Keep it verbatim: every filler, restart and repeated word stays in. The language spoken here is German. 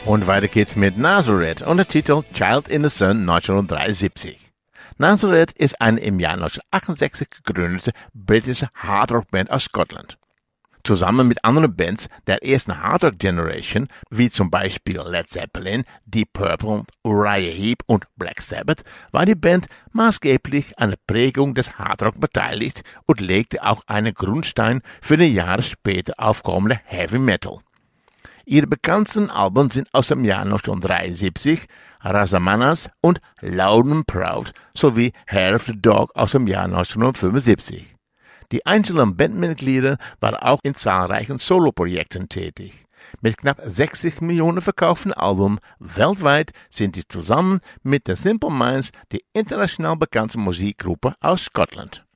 Und weiter geht's mit Nazareth unter Titel Child in the Sun neunzehnhundertdreiundsiebzig. Nazareth ist eine im Jahr neunzehnhundertachtundsechzig gegründete britische Hardrock-Band aus Schottland. Zusammen mit anderen Bands der ersten Hardrock-Generation, wie zum Beispiel Led Zeppelin, Deep Purple, Uriah Heep und Black Sabbath, war die Band maßgeblich an der Prägung des Hardrock beteiligt und legte auch einen Grundstein für den Jahre später aufkommende Heavy Metal. Ihre bekanntesten Alben sind aus dem Jahr neunzehnhundertdreiundsiebzig, Rasamanas und Loud and Proud sowie Hair of the Dog aus dem Jahr neunzehnhundertfünfundsiebzig. Die einzelnen Bandmitglieder waren auch in zahlreichen Soloprojekten tätig. Mit knapp sechzig Millionen verkauften Alben weltweit sind sie zusammen mit The Simple Minds die international bekannte Musikgruppe aus Schottland.